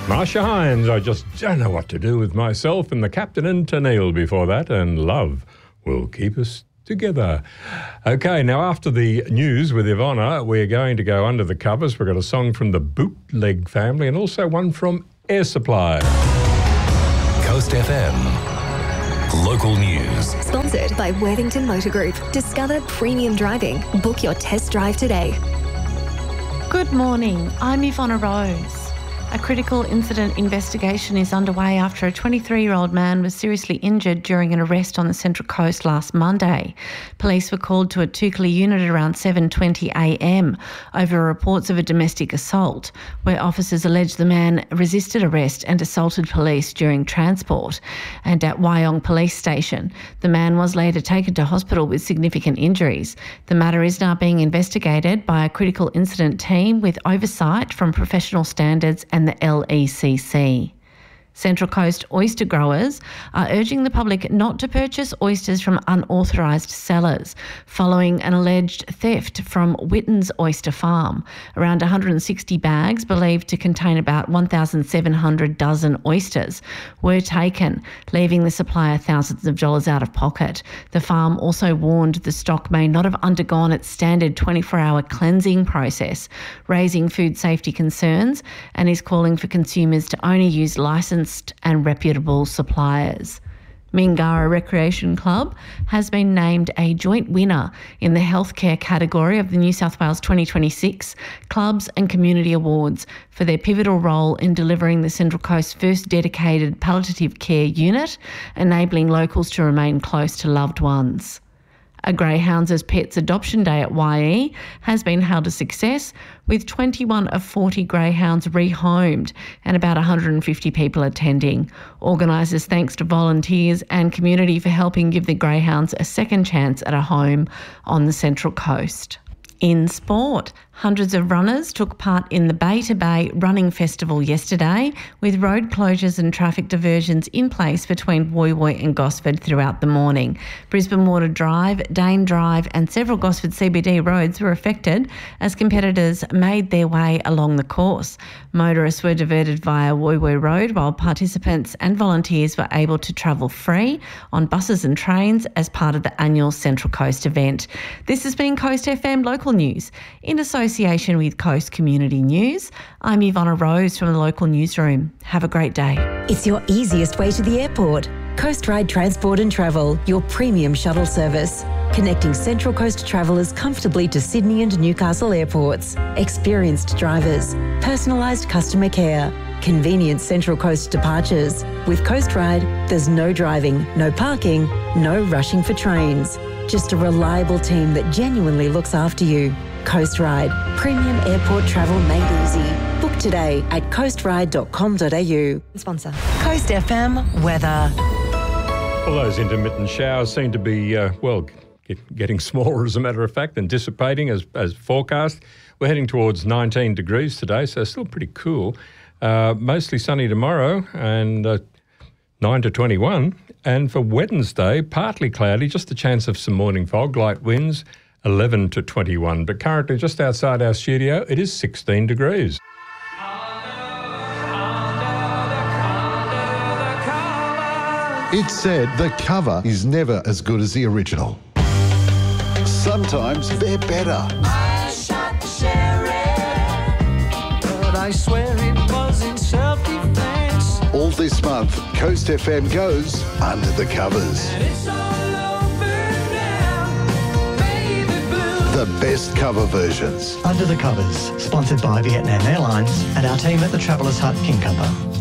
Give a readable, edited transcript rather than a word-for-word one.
Marcia Hines, I just don't know what to do with myself, and the Captain and Tennille before that, and Love Will Keep Us Together. Okay, now after the news with Ivana, we're going to go under the covers. We've got a song from the Bootleg family and also one from Air Supply. Coast FM. Local news. Sponsored by Worthington Motor Group. Discover premium driving. Book your test drive today. Good morning. I'm Ivana Rose. A critical incident investigation is underway after a 23-year-old man was seriously injured during an arrest on the Central Coast last Monday. Police were called to a Tukely unit at around 7:20am over reports of a domestic assault, where officers allege the man resisted arrest and assaulted police during transport. And at Wyong Police Station, the man was later taken to hospital with significant injuries. The matter is now being investigated by a critical incident team with oversight from professional standards and the LECC. Central Coast oyster growers are urging the public not to purchase oysters from unauthorised sellers following an alleged theft from Witten's Oyster Farm. Around 160 bags, believed to contain about 1,700 dozen oysters, were taken, leaving the supplier thousands of dollars out of pocket. The farm also warned the stock may not have undergone its standard 24-hour cleansing process, raising food safety concerns, and is calling for consumers to only use licensed and reputable suppliers. Mingara Recreation Club has been named a joint winner in the healthcare category of the New South Wales 2026 Clubs and Community Awards for their pivotal role in delivering the Central Coast's first dedicated palliative care unit, enabling locals to remain close to loved ones. A Greyhounds as Pets adoption day at YE has been held a success, with 21 of 40 greyhounds rehomed and about 150 people attending. Organisers thanks to volunteers and community for helping give the greyhounds a second chance at a home on the Central Coast. In sport, hundreds of runners took part in the Bay to Bay Running Festival yesterday, with road closures and traffic diversions in place between Woy Woy and Gosford throughout the morning. Brisbane Water Drive, Dane Drive and several Gosford CBD roads were affected as competitors made their way along the course. Motorists were diverted via Woy Woy Road, while participants and volunteers were able to travel free on buses and trains as part of the annual Central Coast event. This has been Coast FM Local News in association with Coast Community News. I'm Ivana Rose from the local newsroom. Have a great day. It's your easiest way to the airport. Coast Ride Transport and Travel, your premium shuttle service. Connecting Central Coast travellers comfortably to Sydney and Newcastle airports. Experienced drivers, personalised customer care, convenient Central Coast departures. With Coast Ride, there's no driving, no parking, no rushing for trains. Just a reliable team that genuinely looks after you. Coast Ride, premium airport travel made easy. Book today at coastride.com.au. Sponsor. Coast FM weather. Well, those intermittent showers seem to be, getting smaller as a matter of fact and dissipating as forecast. We're heading towards 19 degrees today, so still pretty cool. Mostly sunny tomorrow and 9 to 21. And for Wednesday, partly cloudy, just a chance of some morning fog, light winds, 11 to 21. But currently just outside our studio, it is 16 degrees. It's said the cover is never as good as the original. Sometimes they're better. I shot the sheriff, but I swear it was in self-defense. All this month, Coast FM goes under the covers. And it's all over now, baby blue. The best cover versions. Under the Covers, sponsored by Vietnam Airlines and our team at the Travellers Hut King Cover.